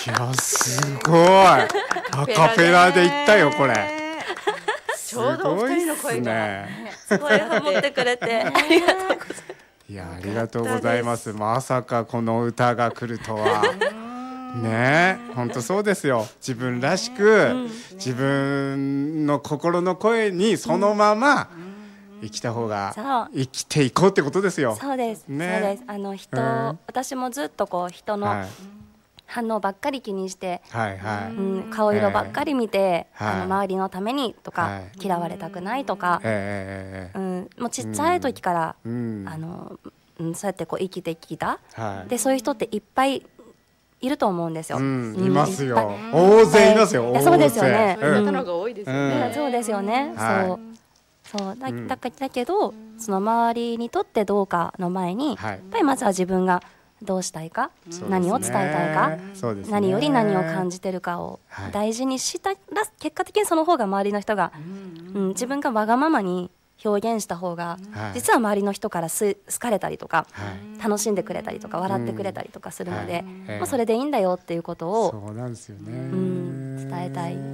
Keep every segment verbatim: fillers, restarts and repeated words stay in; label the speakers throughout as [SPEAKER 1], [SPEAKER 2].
[SPEAKER 1] やすごいアカペラで言ったよこれ。
[SPEAKER 2] ちょうどお二人の声が
[SPEAKER 3] すごいハモってくれてありがとうございます。
[SPEAKER 1] いやありがとうございます。まさかこの歌が来るとはねえ、本当そうですよ。自分らしく、うん、自分の心の声にそのまま生きた方が、うん、生きていこうってことですよ。
[SPEAKER 3] そうです、ね、そうです。あの人、うん、私もずっとこう人の、はい、反応ばっかり気にして、はいはい、うん、顔色ばっかり見て、はい、あの周りのためにとか、はい、嫌われたくないとか、はい、うん、もうちっちゃい時から、うん、あのうん、そうやってこう生きてきた、はい、でそういう人っていっぱいいると思うんですよ、うん、
[SPEAKER 1] いますよ、大勢いますよ、
[SPEAKER 3] いやそうですよね、
[SPEAKER 2] そういう方の方が多いですよね、
[SPEAKER 3] うん、そうですよね、はい、そうそうだ、だ, だけどその周りにとってどうかの前に、はい、やっぱりまずは自分がどうしたいか、うん、何を伝えたいか、ね、何より何を感じてるかを大事にしたら、はい、結果的にその方が周りの人が、うんうん、自分がわがままに表現した方が、はい、実は周りの人から好かれたりとか、はい、楽しんでくれたりとか笑ってくれたりとかするので、うんはい、まあ、それでいいんだよっていうことを
[SPEAKER 1] そうなんですよね、うん、
[SPEAKER 3] 伝えたい、うんうん、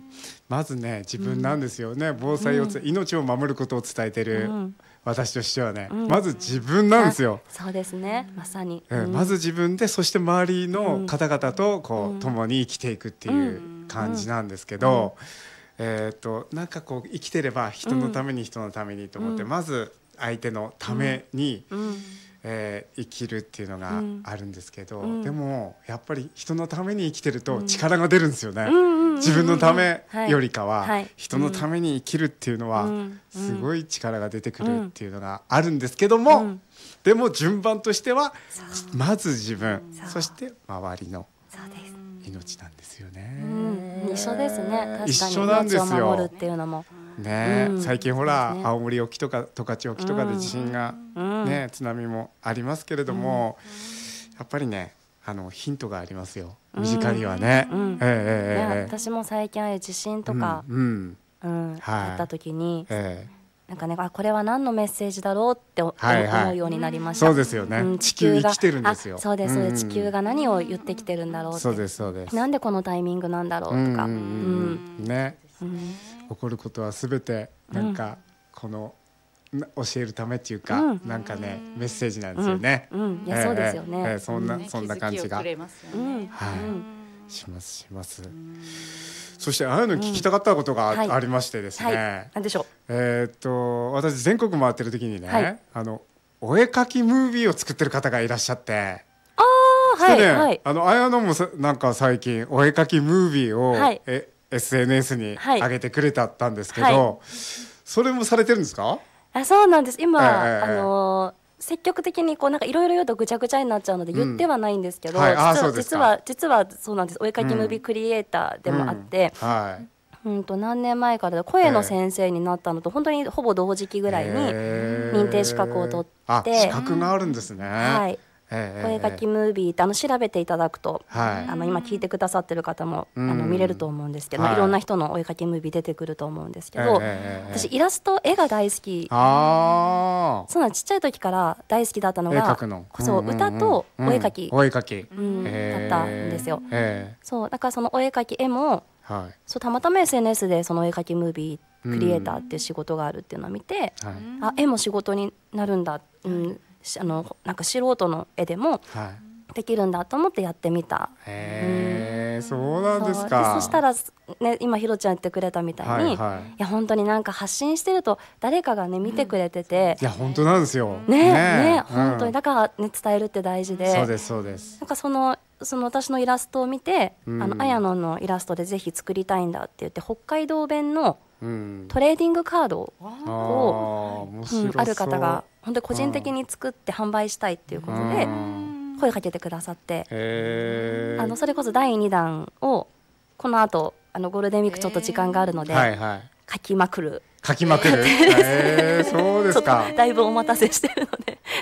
[SPEAKER 1] まずね自分なんですよね、うん、防災を、うん、命を守ることを伝えてる、うん、私としてはね、うん、まず自分なんですよ。
[SPEAKER 3] そうですね、まさに、
[SPEAKER 1] うん、まず自分で、そして周りの方々とこう、うん、共に生きていくっていう感じなんですけど、うんうん、えー、となんかこう生きてれば人のために人のためにと思って、うん、まず相手のために、うん、えー、生きるっていうのがあるんですけど、うん、でもやっぱり人のために生きてると力が出るんですよね、うん、自分のためよりかは、はい、人のために生きるっていうのはすごい力が出てくるっていうのがあるんですけども、うん、でも順番としてはまず自分、そして周りの命なんですよね、
[SPEAKER 3] うん、一緒ですね。確かに
[SPEAKER 1] 一緒なんですよ。
[SPEAKER 3] 命を守るっていうのも
[SPEAKER 1] ね、うん、最近ほら、ね、青森沖とか十勝沖とかで地震が、うんね、津波もありますけれども、うん、やっぱりねあのヒントがありますよ、身近にはね、うんうんえーえー、
[SPEAKER 3] 私も最近ああいう地震とか、うんうんうん、あった時に、えーなんかね、あこれは何のメッセージだろうって思うようになりました、
[SPEAKER 1] はいはい、そうですよね、うん、地球が生きてるんですよ。
[SPEAKER 3] そうですそうです、うん、地球が何を言ってきてるんだろうって、
[SPEAKER 1] そうですそうです、
[SPEAKER 3] なんでこのタイミングなんだろうとか、
[SPEAKER 1] ね、うん、起こることはすべてなんかこの教えるためっていうか、うん、なんかねメッセージなんですよね、
[SPEAKER 3] うんうん、いやそうですよね、
[SPEAKER 1] えーえー、そんな、うん、そんな感じが、
[SPEAKER 2] 気づきをくれますよね、
[SPEAKER 1] はい、しますします。そしてああいうの聞きたかったことが あ,、うんはい、ありましてですね、はい、
[SPEAKER 3] 何でしょう。
[SPEAKER 1] えー、っと私全国回ってる時にね、はい、あのお絵描きムービーを作ってる方がいらっしゃって、
[SPEAKER 3] あー、はい、ね、はい、
[SPEAKER 1] あの綾野もなんか最近お絵描きムービーを、はい、え エスエヌエス に上げてくれたったんですけど、はい、それもされてるんですか？
[SPEAKER 3] あ、そうなんです今、えー、あのー積極的にこうなんかいろいろ言うとぐちゃぐちゃになっちゃうので言ってはないんですけど、うんはい、実は実は実はそうなんです。お絵描きムービークリエイターでもあって、うんうんはい、うんと何年前から声の先生になったのと本当にほぼ同時期ぐらいに認定資格を取って、
[SPEAKER 1] 資格があるんですね、
[SPEAKER 3] はい、お絵描きムービーってあの調べていただくと、はい、あの今聞いてくださってる方もあの見れると思うんですけど、はい、いろんな人のお絵描きムービー出てくると思うんですけど、私イラスト絵が大好き、あそんなちっちゃい時から大好きだったのが、絵描くの、そう、うんうんうん、歌とお絵描き、
[SPEAKER 1] うん、お絵描き、
[SPEAKER 3] うん、だったんですよ。そうだからそのお絵描き絵も、はい、そうたまたま エスエヌエス でそのお絵描きムービークリエイターっていう仕事があるっていうのを見て、うんはい、あ絵も仕事になるんだ、うんあのなんか素人の絵でもできるんだと思ってやってみた、はい
[SPEAKER 1] へー、うん、そうなんですか。
[SPEAKER 3] そ, そしたら、ね、今ひろちゃん言ってくれたみたいに、はいはい、いや本当になんか発信してると誰かがね見てくれてて、
[SPEAKER 1] うん、いや本当なんですよ
[SPEAKER 3] ねねね、うん、本当にだから、ね、伝えるって大事で、
[SPEAKER 1] そうですそうです。
[SPEAKER 3] なんかそのその私のイラストを見て、うん、あの綾野のイラストでぜひ作りたいんだって言って北海道弁のトレーディングカードを、うん、ある方が本当に個人的に作って販売したいっていうことで声かけてくださって、あのそれこそだいにだんをこの後あのゴールデンウィークちょっと時間があるので、はいはい、書きまくる
[SPEAKER 1] 書きまくる、えー、そうですか。
[SPEAKER 3] だいぶお待たせしてるので